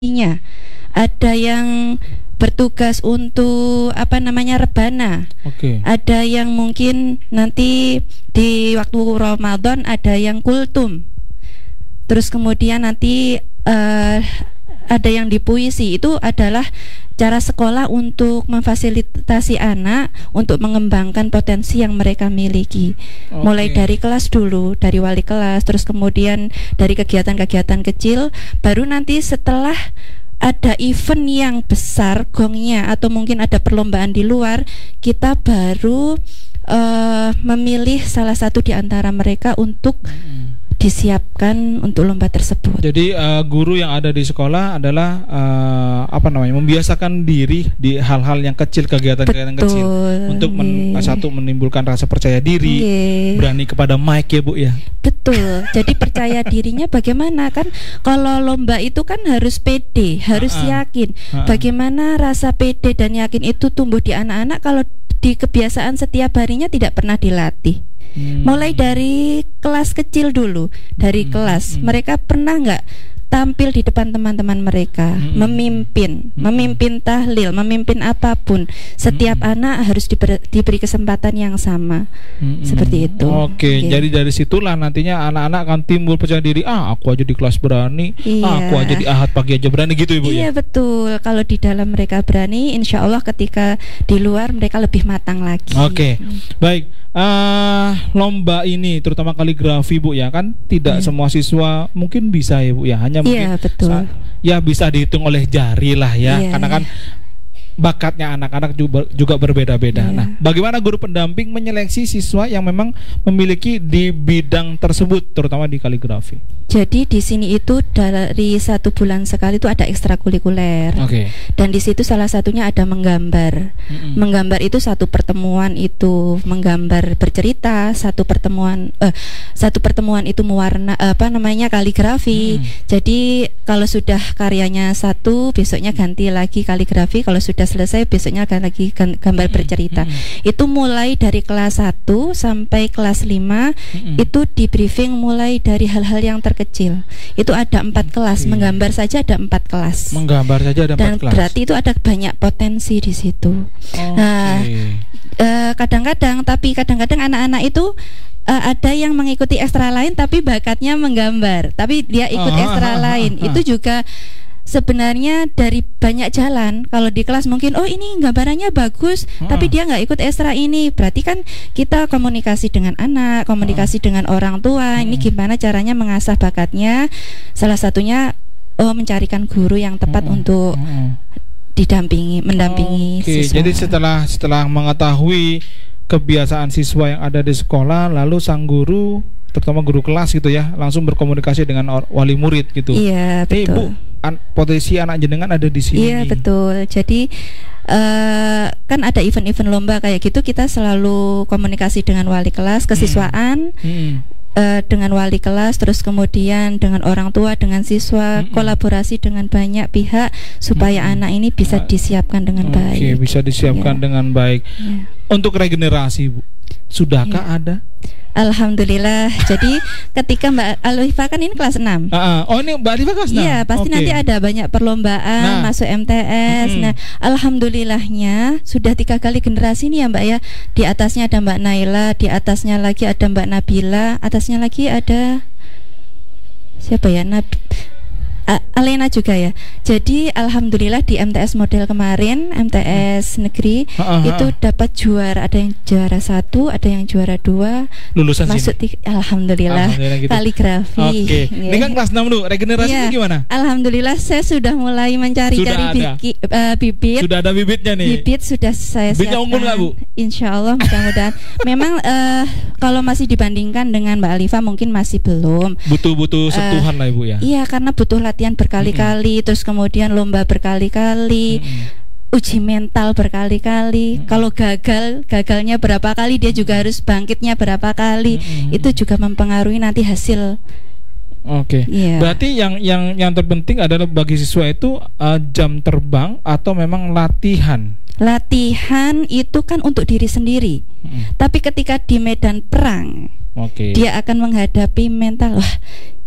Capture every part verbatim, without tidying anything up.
nya. Ada yang bertugas untuk apa namanya rebana. Oke. Ada yang mungkin nanti di waktu Ramadan ada yang kultum. Terus kemudian nanti uh, ada yang di puisi. Itu adalah cara sekolah untuk memfasilitasi anak untuk mengembangkan potensi yang mereka miliki. Oke. Mulai dari kelas dulu, dari wali kelas, terus kemudian dari kegiatan-kegiatan kecil, baru nanti setelah ada event yang besar gongnya atau mungkin ada perlombaan di luar, kita baru uh, memilih salah satu di antara mereka untuk hmm. disiapkan untuk lomba tersebut. Jadi uh, guru yang ada di sekolah adalah uh, apa namanya membiasakan diri di hal-hal yang kecil, kegiatan-kegiatan kecil untuk men- satu menimbulkan rasa percaya diri, Ye. berani kepada mic ya Bu ya. Betul. Jadi percaya dirinya bagaimana kan? Kalau lomba itu kan harus pede, harus uh-uh. yakin. Uh-uh. Bagaimana rasa pede dan yakin itu tumbuh di anak-anak kalau di kebiasaan setiap harinya tidak pernah dilatih. Hmm. Mulai dari kelas kecil dulu, dari hmm. kelas hmm. mereka pernah nggak tampil di depan teman-teman mereka, hmm. memimpin, hmm. memimpin tahlil, memimpin apapun. Setiap hmm. anak harus diber, diberi kesempatan yang sama, hmm. seperti itu. Oke, okay. Jadi dari situlah nantinya anak-anak akan timbul percaya diri. Ah, aku aja di kelas berani, iya. ah, aku aja di ahad pagi aja berani gitu Ibu iya, ya. Iya betul. Kalau di dalam mereka berani, insya Allah ketika di luar mereka lebih matang lagi. Oke, okay. hmm. baik. Uh, lomba ini terutama kaligrafi Bu ya kan tidak hmm. semua siswa mungkin bisa ya Bu ya, hanya mungkin ya, betul. Sa- ya bisa dihitung oleh jari lah ya, ya karena kan bakatnya anak-anak juga, juga berbeda-beda. Ya. Nah, bagaimana guru pendamping menyeleksi siswa yang memang memiliki di bidang tersebut, terutama di kaligrafi? Jadi di sini itu dari satu bulan sekali itu ada ekstrakurikuler. Okay. Dan di situ salah satunya ada menggambar. Mm-hmm. Menggambar itu satu pertemuan itu menggambar bercerita, satu pertemuan eh, satu pertemuan itu mewarna apa namanya kaligrafi. Mm-hmm. Jadi kalau sudah karyanya satu, besoknya ganti lagi kaligrafi. Kalau sudah selesai besoknya akan lagi gambar bercerita. Mm-hmm. Itu mulai dari kelas satu sampai kelas lima, mm-hmm. itu di briefing mulai dari hal-hal yang terkecil. Kecil. Itu ada empat kelas, okay. Menggambar saja ada empat kelas. Menggambar saja ada Dan empat kelas. Berarti itu ada banyak potensi di situ. Okay. Nah, eh, kadang-kadang, tapi kadang-kadang anak-anak itu uh, ada yang mengikuti ekstra lain, tapi bakatnya menggambar, tapi dia ikut oh, ekstra ah, lain. Ah, ah, itu juga sebenarnya dari banyak jalan. Kalau di kelas mungkin oh ini gambarannya bagus, hmm. tapi dia nggak ikut ekstra ini. Berarti kan kita komunikasi dengan anak, komunikasi hmm. dengan orang tua. Hmm. Ini gimana caranya mengasah bakatnya? Salah satunya oh mencarikan guru yang tepat hmm. untuk hmm. didampingi, mendampingi Oke, siswa. Jadi setelah setelah mengetahui kebiasaan siswa yang ada di sekolah, lalu sang guru, terutama guru kelas gitu ya, langsung berkomunikasi dengan or- wali murid gitu. Iya, betul. Eh, Bu, an- potensi anak jenengan ada di sini. Iya, betul. Jadi uh, kan ada event-event lomba kayak gitu, kita selalu komunikasi dengan wali kelas, kesiswaan. Hmm. Hmm. Uh, dengan wali kelas, terus kemudian dengan orang tua, dengan siswa, mm-hmm. kolaborasi dengan banyak pihak supaya mm-hmm. anak ini bisa disiapkan dengan okay, baik. Oke, bisa disiapkan ya. dengan baik. Ya. Untuk regenerasi, Bu, sudahkah ya. ada? Alhamdulillah. Jadi ketika Mbak Alifah kan ini kelas enam. Uh, oh ini Mbak Alifah kelas enam? Iya, pasti okay. nanti ada banyak perlombaan, nah. masuk M T S. Mm-hmm. Nah, alhamdulillahnya sudah tiga kali generasi nih ya Mbak ya. Di atasnya ada Mbak Naila, di atasnya lagi ada Mbak Nabila, atasnya lagi ada siapa ya? Nab Alena juga ya. Jadi alhamdulillah di M T S model kemarin, M T S negeri uh-huh. itu dapat juara, ada yang juara satu, ada yang juara dua. Lulusan masuk sini. Di, alhamdulillah, alhamdulillah gitu. Kaligrafi. Oke. Okay. Yeah. Ini kan kelas enam dulu. Regenerasinya yeah. gimana? Alhamdulillah saya sudah mulai mencari-cari bibit, uh, bibit. Sudah ada bibitnya nih. Bibit sudah saya Bibitnya siapkan. unggul nggak Bu? Insya Allah mudah-mudahan. Memang uh, kalau masih dibandingkan dengan Mbak Alifah mungkin masih belum. Butuh-butuh sentuhan uh, lah Ibu ya. Iya, karena butuh latihan berkali-kali, mm-hmm. terus kemudian lomba berkali-kali, mm-hmm. uji mental berkali-kali. Mm-hmm. Kalau gagal, gagalnya berapa kali, dia juga harus bangkitnya berapa kali. Mm-hmm. Itu juga mempengaruhi nanti hasil. Oke. Okay. Yeah. Berarti yang yang yang terpenting adalah bagi siswa itu uh, jam terbang atau memang latihan. Latihan itu kan untuk diri sendiri. Mm-hmm. Tapi ketika di medan perang, okay. dia akan menghadapi mental. Wah,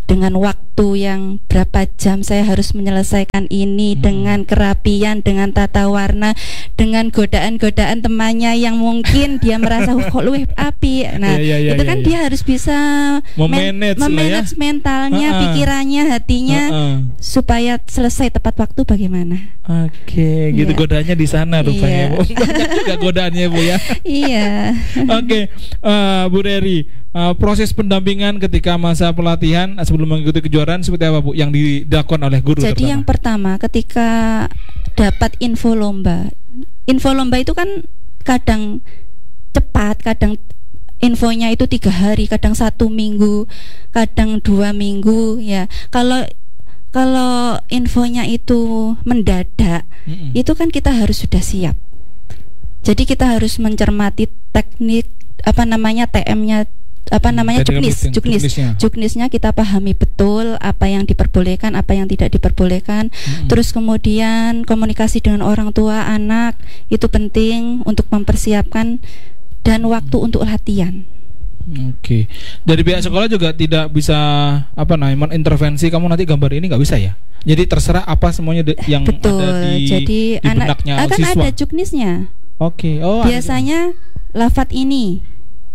dengan waktu yang berapa jam saya harus menyelesaikan ini, hmm. dengan kerapian, dengan tata warna, dengan godaan-godaan temannya yang mungkin dia merasa kok luwih api. Nah, yeah, yeah, yeah, itu kan yeah, yeah. dia harus bisa memanage, men- memanage ya? mentalnya, uh-uh. pikirannya, hatinya uh-uh. supaya selesai tepat waktu bagaimana. Oke, okay, gitu yeah. godaannya di sana rupanya. Yeah. Bu. Banyak juga godaannya Bu ya. Iya. Oke, okay. uh, Bu Reri, uh, proses pendampingan ketika masa pelatihan sebelum mengikuti kejuaraan seperti apa Bu yang dilakukan oleh guru? Jadi terutama? Yang pertama ketika dapat info lomba, info lomba itu kan kadang cepat, kadang infonya itu tiga hari, kadang satu minggu, kadang dua minggu ya. Kalau kalau infonya itu mendadak, mm-mm. itu kan kita harus sudah siap. Jadi kita harus mencermati teknik apa namanya T M-nya, apa namanya juknis, juknis, juknisnya. juknisnya kita pahami betul apa yang diperbolehkan, apa yang tidak diperbolehkan. Mm-hmm. Terus kemudian komunikasi dengan orang tua anak itu penting untuk mempersiapkan dan waktu untuk latihan. Oke, dari pihak sekolah juga tidak bisa apa namanya intervensi kamu nanti gambar ini nggak bisa ya. Jadi terserah apa semuanya de- yang betul. Ada di, Jadi di anak benaknya akan siswa. Ada juknisnya. Oke, oh biasanya ada. Lafadz ini.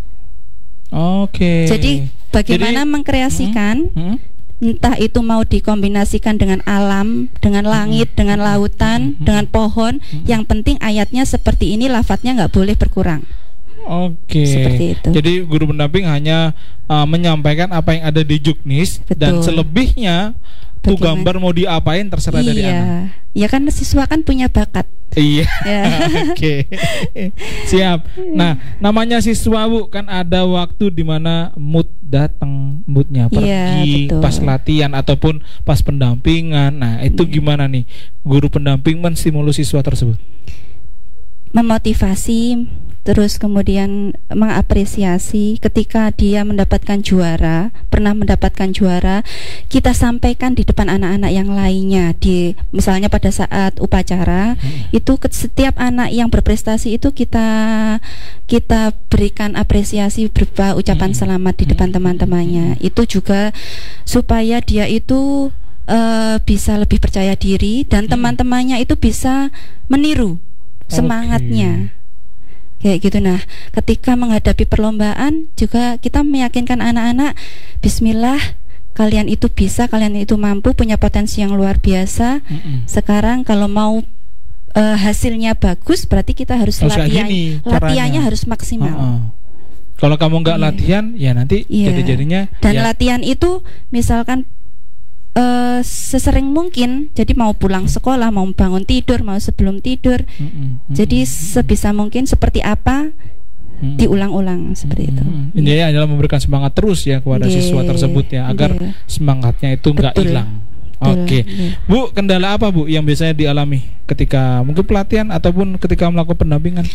Oke. Jadi bagaimana Jadi, mengkreasikan hmm, hmm. entah itu mau dikombinasikan dengan alam, dengan langit, hmm, dengan lautan, hmm, dengan pohon. Hmm. Yang penting ayatnya seperti ini, lafadznya nggak boleh berkurang. Oke. Seperti itu. Jadi guru pendamping hanya uh, menyampaikan apa yang ada di juknis. Betul. Dan selebihnya tuh gambar mau diapain terserah iya. dari anak. Iya kan siswa kan punya bakat. Iya. Oke. Siap. Nah, namanya siswa Bu kan ada waktu di mana mood datang, moodnya pergi iya, pas latihan ataupun pas pendampingan. Nah, itu iya. gimana nih guru pendamping menstimulus siswa tersebut? Memotivasi, terus kemudian mengapresiasi ketika dia mendapatkan juara, pernah mendapatkan juara, kita sampaikan di depan anak-anak yang lainnya. Di misalnya pada saat upacara, hmm. itu ke setiap anak yang berprestasi itu kita kita berikan apresiasi berupa ucapan hmm. selamat di depan hmm. teman-temannya. Itu juga supaya dia itu uh, bisa lebih percaya diri dan hmm. teman-temannya itu bisa meniru semangatnya. Okay. Kayak gitu. Nah, ketika menghadapi perlombaan juga kita meyakinkan anak-anak, bismillah, kalian itu bisa, kalian itu mampu, punya potensi yang luar biasa. Mm-mm. Sekarang kalau mau uh, hasilnya bagus, berarti kita harus, harus latihan, latihannya harus maksimal. Uh-uh. Kalau kamu nggak yeah. latihan, ya nanti yeah. jadi-jadinya. Dan ya. latihan itu misalkan Uh, sesering mungkin, jadi mau pulang sekolah, mau bangun tidur, mau sebelum tidur, mm-mm, mm-mm, jadi sebisa mungkin seperti apa mm-mm. diulang-ulang seperti mm-mm. itu. Ini yeah. adalah memberikan semangat terus ya kepada yeah. siswa tersebut ya, agar yeah. semangatnya itu nggak hilang. Oke, okay. yeah. Bu, kendala apa Bu yang biasanya dialami ketika mungkin pelatihan ataupun ketika melakukan pendampingan?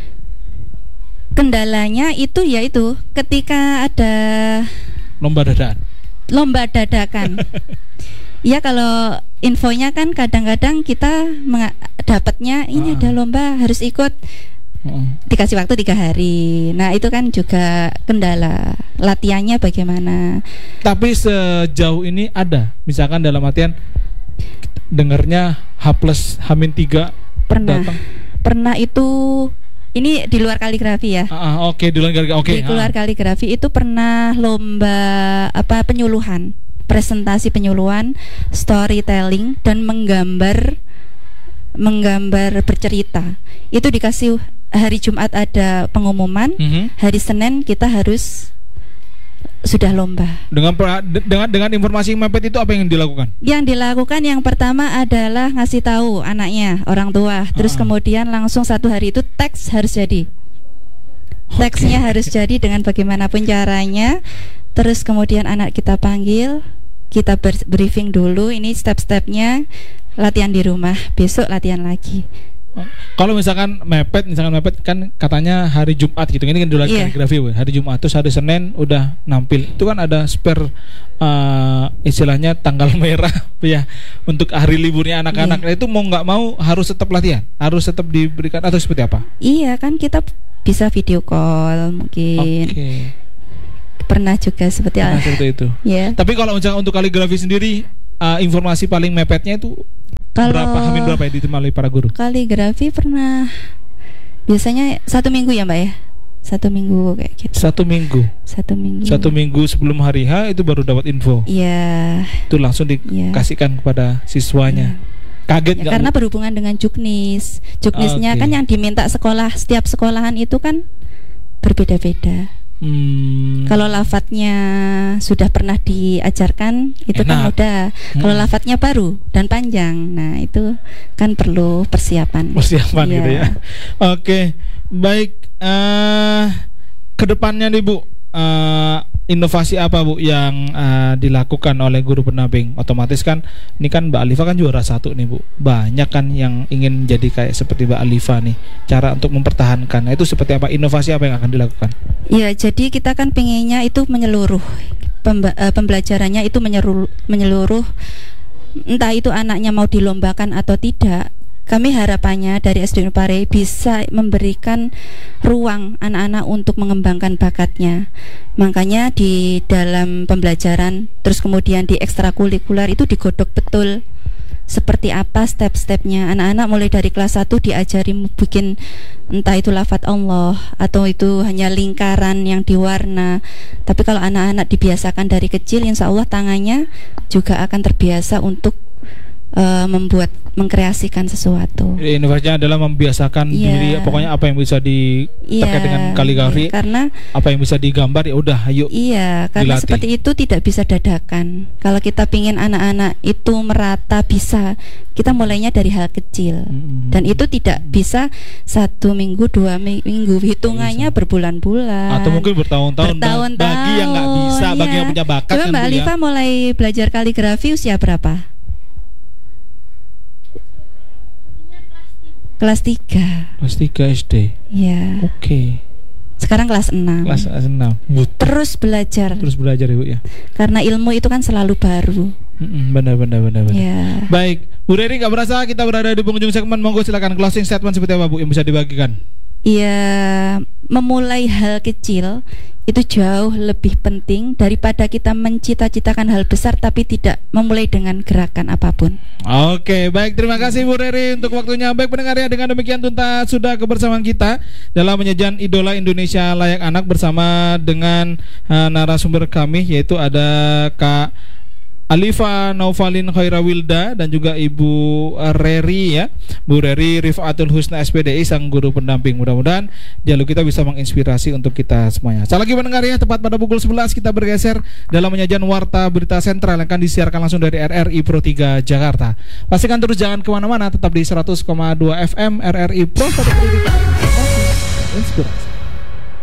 Kendalanya itu yaitu ketika ada lomba dadakan. Lomba dadakan. Ya kalau infonya kan kadang-kadang kita menga- dapatnya ini uh. ada lomba harus ikut, uh. dikasih waktu tiga hari. Nah itu kan juga kendala. Latihannya bagaimana? Tapi sejauh ini ada, misalkan dalam artian dengarnya H plus H minus tiga pernah datang. Pernah itu. Ini di luar kaligrafi ya. Uh, Oke, okay, di luar kaligrafi. Okay, di luar uh. kaligrafi itu pernah lomba apa penyuluhan, presentasi penyuluhan, storytelling dan menggambar, menggambar bercerita. Itu dikasih hari Jumat ada pengumuman, uh-huh. hari Senin kita harus sudah lomba. Dengan dengan dengan informasi mepet itu apa yang dilakukan? Yang dilakukan yang pertama adalah ngasih tahu anaknya, orang tua. Terus uh-uh. kemudian langsung satu hari itu teks harus jadi. Okay. Teksnya harus jadi dengan bagaimanapun caranya. Terus kemudian anak kita panggil, kita ber- briefing dulu ini step-stepnya, latihan di rumah, besok latihan lagi. Kalau misalkan mepet, misalkan mepet kan katanya hari Jumat gitu. Ini kan dulu yeah. kaligrafi, hari Jumat terus hari Senin udah nampil. Itu kan ada spare uh, istilahnya tanggal merah ya untuk hari liburnya anak-anak. Yeah. Itu mau nggak mau harus tetap latihan, harus tetap diberikan atau seperti apa? Iya kan kita bisa video call mungkin. Okay. pernah juga seperti, pernah seperti itu. Ya. Tapi kalau misalnya untuk kaligrafi sendiri, uh, informasi paling mepetnya itu kalau berapa, hamin berapa yang diterima oleh para guru? Kaligrafi pernah biasanya satu minggu ya Mbak ya, satu minggu kayak gitu. Satu minggu. Satu minggu. Satu minggu sebelum hari H itu baru dapat info. Iya. Itu langsung dikasihkan ya. kepada siswanya. Ya. Kaget ya, karena berhubungan dengan juknis. Juknisnya okay. kan yang diminta sekolah, setiap sekolahan itu kan berbeda-beda. Hmm. Kalau lafadznya sudah pernah diajarkan itu Enak. kan udah. Hmm. Kalau lafadznya baru dan panjang, nah itu kan perlu persiapan. Persiapan ya. gitu ya. Oke, baik. Uh, kedepannya nih Bu, uh, inovasi apa Bu yang uh, dilakukan oleh guru pendamping? Otomatis kan ini kan Mbak Alifa kan juara satu nih Bu. Banyak kan yang ingin jadi kayak seperti Mbak Alifa nih. Cara untuk mempertahankan, nah, itu seperti apa? Inovasi apa yang akan dilakukan? Ya, jadi kita kan pengennya itu menyeluruh. Pemba- uh, pembelajarannya itu menyeluruh, menyeluruh. Entah itu anaknya mau dilombakan atau tidak. Kami harapannya dari S D Unpare bisa memberikan ruang anak-anak untuk mengembangkan bakatnya. Makanya di dalam pembelajaran, terus kemudian di ekstrakurikuler itu digodok betul seperti apa step-stepnya. Anak-anak mulai dari kelas satu diajari bikin entah itu lafadz Allah atau itu hanya lingkaran yang diwarna. Tapi kalau anak-anak dibiasakan dari kecil, insya Allah tangannya juga akan terbiasa untuk Uh, membuat mengkreasikan sesuatu. Jadi inovasinya adalah membiasakan yeah. diri, pokoknya apa yang bisa di yeah, terkait dengan kaligrafi, yeah, karena apa yang bisa digambar ya udah ayo. Iya, karena dilatih. Seperti itu tidak bisa dadakan. Kalau kita pingin anak-anak itu merata bisa, kita mulainya dari hal kecil. Mm-hmm. Dan itu tidak bisa satu minggu, dua minggu, hitungannya berbulan-bulan. Atau mungkin bertahun-tahun. Bertahun-tahun. Bagi yang nggak bisa, yeah. bagi yang punya bakat. Coba Mbak Alifa ya. mulai belajar kaligrafi usia berapa? Kelas tiga. Kelas tiga S D. Iya. Oke. Okay. Sekarang kelas enam. Kelas enam. Terus belajar. Terus belajar Ibu ya. Karena ilmu itu kan selalu baru. Mm-mm, benar benar benar benar. Ya. Baik, Bu Reri, nggak berasa kita berada di penghujung segmen. Monggo silakan closing statement seperti apa Bu yang bisa dibagikan? Iya, memulai hal kecil itu jauh lebih penting daripada kita mencita-citakan hal besar tapi tidak memulai dengan gerakan apapun. Oke, baik, terima kasih Bu Reri untuk waktunya. Baik pendengar ya, dengan demikian tuntas sudah kebersamaan kita dalam menyajikan Idola Indonesia Layak Anak bersama dengan uh, narasumber kami, yaitu ada Kak Alifa Naufalin Khairawilda dan juga Ibu Reri ya, Bu Reri Rifaatul Husna S P D I, sang guru pendamping. Mudah-mudahan dialog kita bisa menginspirasi untuk kita semuanya. Sekali lagi pendengar ya, tepat pada pukul sebelas kita bergeser dalam menyajikan Warta Berita Sentral yang akan disiarkan langsung dari R R I Pro tiga Jakarta. Pastikan terus jangan kemana-mana, tetap di seratus koma dua F M R R I Pro satu.